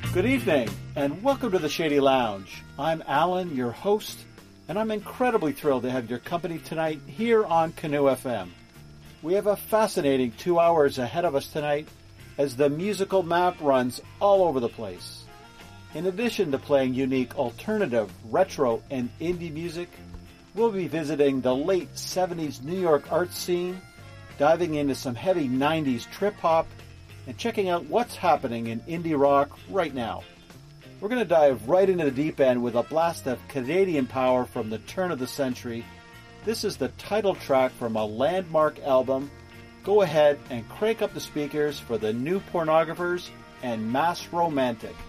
Good evening, and welcome to the Shady Lounge. I'm Alan, your host, and I'm incredibly thrilled to have your company tonight here on Canoe FM. We have a fascinating 2 hours ahead of us tonight as the musical map runs all over the place. In addition to playing unique alternative, retro, and indie music, we'll be visiting the late 70s New York art scene, diving into some heavy 90s trip-hop, and checking out what's happening in indie rock right now. We're going to dive right into the deep end with a blast of Canadian power from the turn of the century. This is the title track from a landmark album. Go ahead and crank up the speakers for the New Pornographers and Mass Romantic.